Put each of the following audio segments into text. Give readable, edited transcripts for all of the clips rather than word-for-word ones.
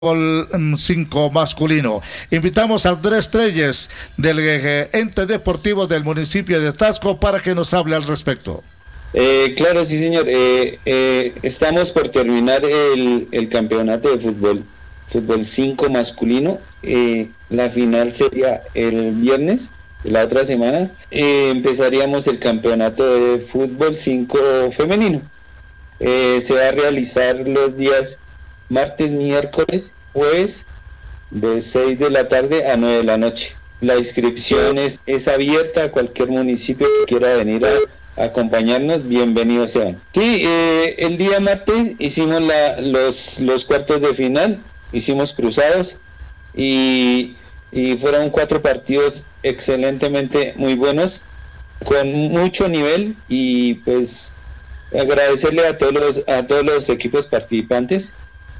fútbol 5 masculino. Invitamos a Andrés Treyes del ente deportivo del municipio de Tasco para que nos hable al respecto. Claro, sí, señor. Estamos por terminar el campeonato de fútbol 5 masculino. La final sería el viernes de la otra semana. Empezaríamos el campeonato de fútbol 5 femenino. Se va a realizar los días martes, miércoles, jueves, de 6 de la tarde a 9 de la noche. La inscripción es abierta a cualquier municipio que quiera venir a acompañarnos, bienvenidos sean. Sí, el día martes hicimos los cuartos de final, hicimos cruzados y fueron 4 partidos excelentemente muy buenos, con mucho nivel, y pues agradecerle a todos los equipos participantes,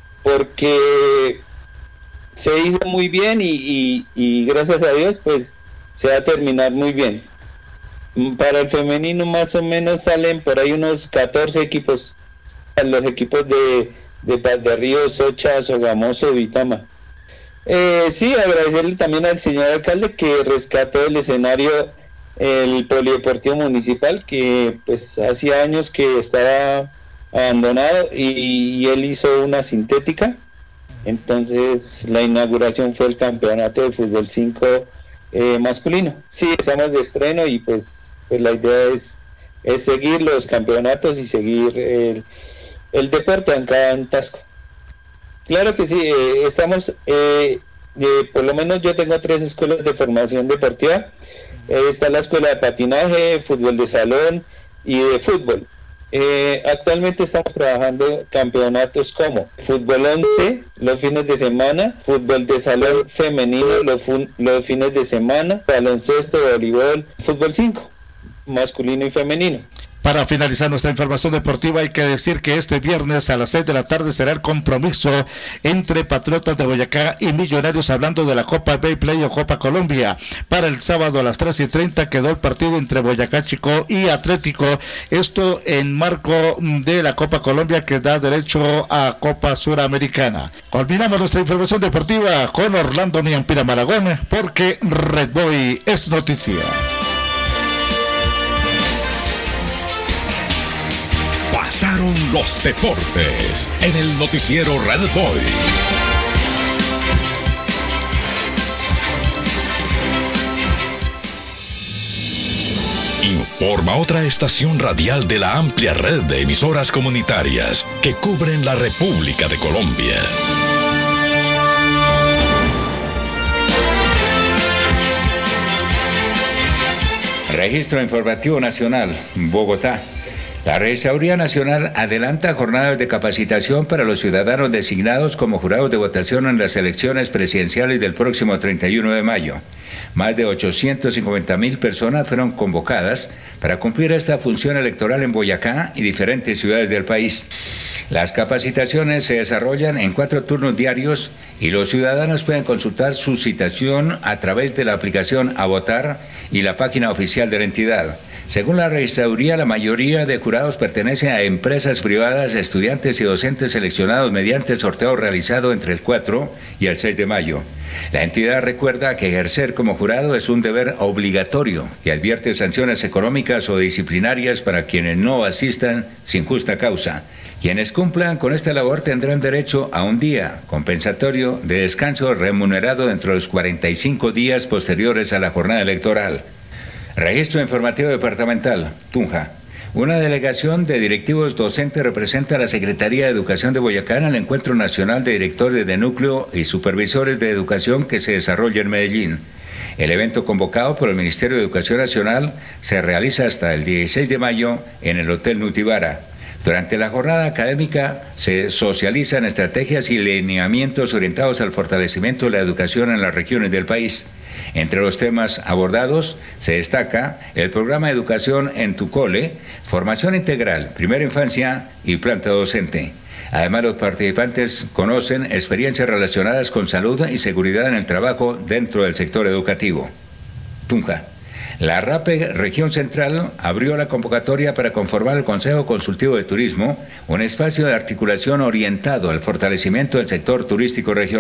porque se hizo muy bien y gracias a Dios pues se va a terminar muy bien. Para el femenino más o menos salen por ahí unos 14 equipos, los equipos de Paz de Río, Socha, Sogamoso, Vitama. Sí, agradecerle también al señor alcalde que rescató el escenario, el polideportivo municipal, que pues hacía años que estaba abandonado, y él hizo una sintética. Entonces la inauguración fue el campeonato de fútbol 5 masculino. Sí, estamos de estreno y pues la idea es seguir los campeonatos y seguir el deporte acá en Tasco. Claro que sí, estamos, por lo menos yo tengo 3 escuelas de formación deportiva. Está la escuela de patinaje, fútbol de salón y de fútbol. Actualmente estamos trabajando campeonatos como fútbol 11 los fines de semana, fútbol de salón femenino los fines de semana, baloncesto, voleibol, fútbol 5 masculino y femenino. Para finalizar nuestra información deportiva, hay que decir que este viernes a las 6 de la tarde será el compromiso entre Patriotas de Boyacá y Millonarios, hablando de la Copa Bayplay o Copa Colombia. Para el sábado a las 3:30 quedó el partido entre Boyacá Chico y Atlético, esto en marco de la Copa Colombia, que da derecho a Copa Suramericana. Culminamos nuestra información deportiva con Orlando Niampira Maragón, porque Red Boy es noticia. Pasaron los deportes en el noticiero Red Boy. Informa otra estación radial de la amplia red de emisoras comunitarias que cubren la República de Colombia. Registro Informativo Nacional, Bogotá. La Registraduría Nacional adelanta jornadas de capacitación para los ciudadanos designados como jurados de votación en las elecciones presidenciales del próximo 31 de mayo. Más de 850.000 personas fueron convocadas para cumplir esta función electoral en Boyacá y diferentes ciudades del país. Las capacitaciones se desarrollan en 4 turnos diarios y los ciudadanos pueden consultar su citación a través de la aplicación A Votar y la página oficial de la entidad. Según la registraduría, la mayoría de jurados pertenecen a empresas privadas, estudiantes y docentes seleccionados mediante sorteo realizado entre el 4 y el 6 de mayo. La entidad recuerda que ejercer como jurado es un deber obligatorio y advierte sanciones económicas o disciplinarias para quienes no asistan sin justa causa. Quienes cumplan con esta labor tendrán derecho a un día compensatorio de descanso remunerado dentro de los 45 días posteriores a la jornada electoral. Registro Informativo Departamental, Tunja. Una delegación de directivos docentes representa a la Secretaría de Educación de Boyacá en el Encuentro Nacional de Directores de Núcleo y Supervisores de Educación que se desarrolla en Medellín. El evento, convocado por el Ministerio de Educación Nacional, se realiza hasta el 16 de mayo en el Hotel Nutibara. Durante la jornada académica se socializan estrategias y lineamientos orientados al fortalecimiento de la educación en las regiones del país. Entre los temas abordados se destaca el programa de educación en tu cole, formación integral, primera infancia y planta docente. Además, los participantes conocen experiencias relacionadas con salud y seguridad en el trabajo dentro del sector educativo. Tunja. La RAPE Región Central abrió la convocatoria para conformar el Consejo Consultivo de Turismo, un espacio de articulación orientado al fortalecimiento del sector turístico regional.